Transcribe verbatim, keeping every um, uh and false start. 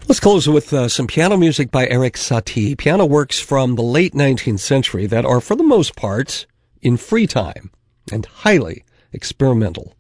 Let's close with uh, some piano music by Erik Satie. Piano works from the late nineteenth century that are, for the most part, in free time and highly experimental.